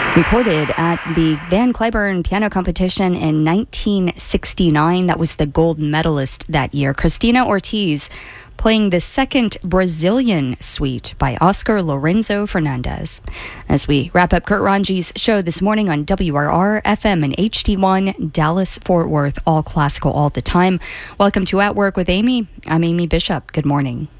Recorded at the Van Cliburn Piano Competition in 1969. That was the gold medalist that year. Cristina Ortiz playing the second Brazilian suite by Oscar Lorenzo Fernandez. As we wrap up Kurt Ranji's show this morning on WRR FM and HD1 Dallas-Fort Worth, all classical all the time. Welcome to At Work with Amy. I'm Amy Bishop. Good morning.